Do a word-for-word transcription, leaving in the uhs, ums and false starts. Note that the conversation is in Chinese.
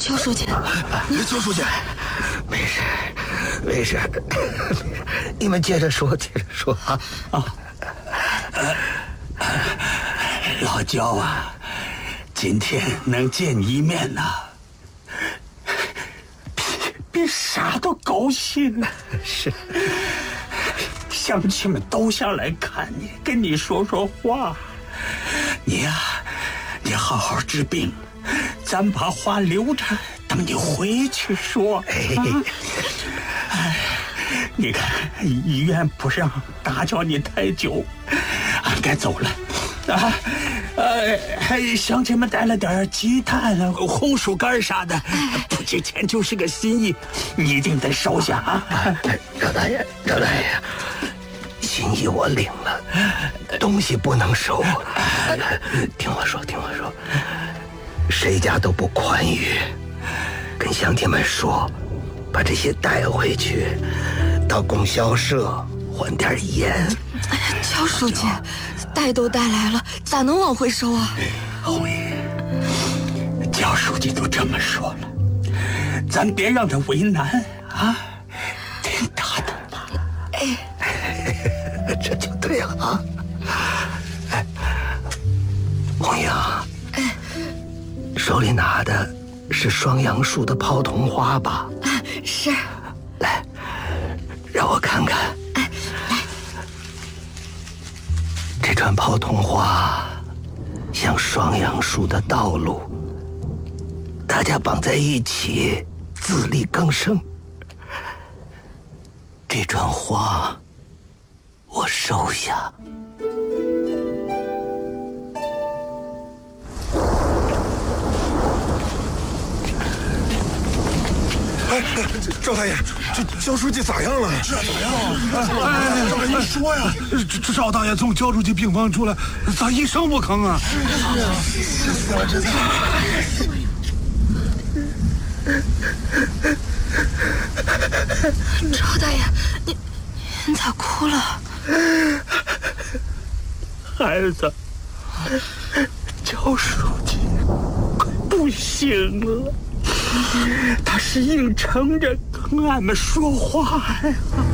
焦书记， 焦书记， 没事，没事，你们接着说，接着说啊啊！ 老焦啊，今天能见你一面呢，比比啥都高兴。 是， 乡亲们都想来看你，跟你说说话。你呀、啊，你好好治病，咱把话留着，等你回去说。哎，哎，你看医院不让打搅你太久，俺该走了。啊，呃，还乡亲们带了点鸡蛋、红薯干啥的，不值钱，就是个心意，你一定得收下啊！ 赵大爷，赵大爷，心意我领了，东西不能收。听我说，听我说，谁家都不宽裕，跟乡亲们说，把这些带回去，到供销社还点盐。 焦书记，带都带来了，咋能往回收啊？ 侯爷，焦书记都这么说了，咱别让他为难啊，听他的吧。 哎， 这就对了啊！哎，红英，哎，手里拿的是双杨树的泡桐花吧？ 啊，是。 来，让我看看。 哎，来。 这串泡桐花像双杨树的道路，大家绑在一起，自力更生。这串花，我收下。 哎，赵大爷，这焦书记咋样了？ 这咋样了？哎，赵大爷，你说呀！这赵大爷从焦书记病房出来，咋一声不吭啊？ 这死了，这死了！ 赵大爷，你你咋哭了？ 孩子，焦书记快不行了。他是硬撑着跟俺们说话呀！